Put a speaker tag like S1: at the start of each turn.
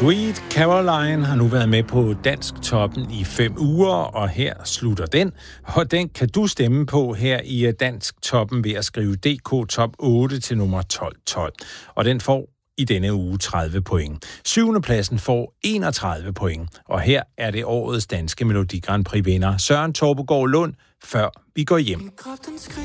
S1: Sweet Caroline har nu været med på Dansk Toppen i 5 uger, og her slutter den. Og den kan du stemme på her i Dansk Toppen ved at skrive DK Top 8 til nummer 1212. Og den får i denne uge 30 point. 7. pladsen får 31 point. Og her er det årets danske Melodi Grand Prix vinder Søren Torpegaard Lund, Før vi går hjem.